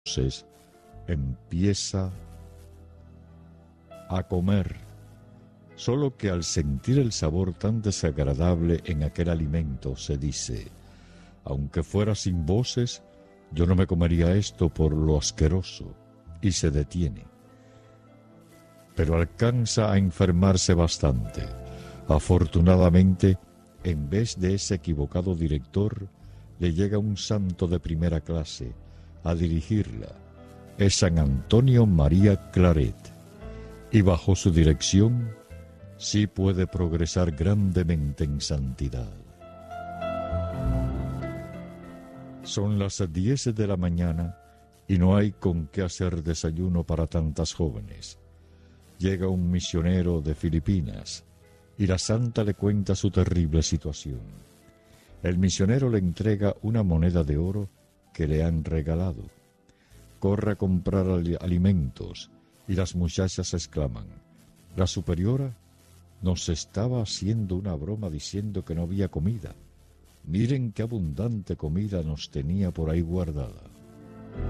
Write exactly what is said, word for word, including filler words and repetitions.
Entonces empieza a comer, solo que al sentir el sabor tan desagradable en aquel alimento se dice: aunque fuera sin voces, yo no me comería esto por lo asqueroso, y se detiene. Pero alcanza a enfermarse bastante. Afortunadamente, en vez de ese equivocado director, le llega un santo de primera clase a dirigirla. Es San Antonio María Claret, y bajo su dirección sí puede progresar grandemente en santidad. Son las diez de la mañana y no hay con qué hacer desayuno para tantas jóvenes. Llega un misionero de Filipinas y la santa le cuenta su terrible situación. El misionero le entrega una moneda de oro que le han regalado. Corre a comprar alimentos y las muchachas exclaman: la superiora nos estaba haciendo una broma diciendo que no había comida. Miren qué abundante comida nos tenía por ahí guardada.